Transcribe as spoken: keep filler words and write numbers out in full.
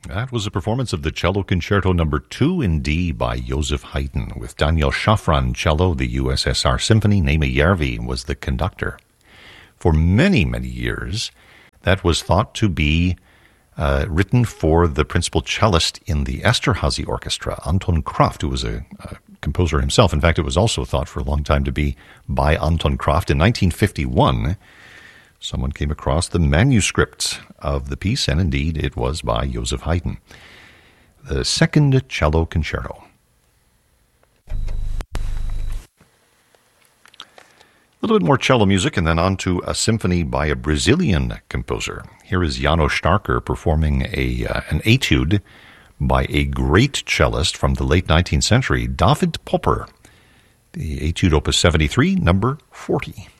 That was a performance of the Cello Concerto Number two in D by Joseph Haydn, with Daniel Shafran cello, the U S S R Symphony. Naima Järvi was the conductor. For many, many years, that was thought to be uh, written for the principal cellist in the Esterhazy Orchestra, Anton Kraft, who was a, a composer himself. In fact, it was also thought for a long time to be by Anton Kraft. In nineteen fifty-one, someone came across the manuscript of the piece, and indeed it was by Joseph Haydn. The Second Cello Concerto. A little bit more cello music, and then on to a symphony by a Brazilian composer. Here is János Starker performing a uh, an etude by a great cellist from the late nineteenth century, David Popper. The etude opus seventy-three, number forty.